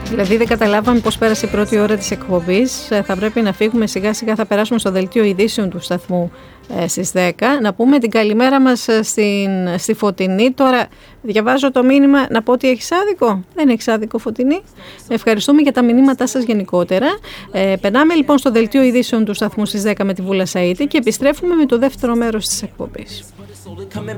Δηλαδή δεν καταλάβαμε πώς πέρασε η πρώτη ώρα της εκπομπής. Θα πρέπει να φύγουμε σιγά σιγά, θα περάσουμε στο δελτίο ειδήσεων του σταθμού στις 10. Να πούμε την καλημέρα μας στη Φωτεινή. Τώρα διαβάζω το μήνυμα, να πω ότι έχεις άδικο. Δεν έχεις άδικο, Φωτεινή. Ευχαριστούμε για τα μηνύματά σας γενικότερα. Περνάμε λοιπόν στο δελτίο ειδήσεων του σταθμού στις 10 με τη Βούλα Σαΐτη και επιστρέφουμε με το δεύτερο μέρος της εκπομπής.